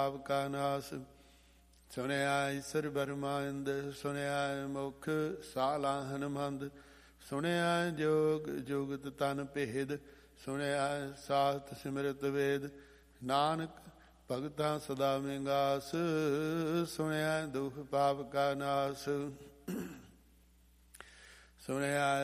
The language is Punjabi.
ਪਾਪ ਕਾ ਨਾਸ। ਸੁਣਿਆ ਈਸਰ ਬਰਮਾਇੰਦ, ਸੁਣਿਆ ਮੁਖ ਸਾਲਾ ਹਨਮੰਦ। ਸੁਣਿਆ ਜੋਗ ਜੁਗਤ ਤਨ ਭੇਦ, ਸੁਣਿਆ ਸਾਸਤ ਸਿਮਰਤ ਵੇਦ। ਨਾਨਕ ਭਗਤਾਂ ਸਦਾ ਮਿੰਗਾਸ, ਸੁਣਿਆ ਦੁਖ ਪਾਪ ਕਾ ਨਾਸ। ਸੁਣਿਆ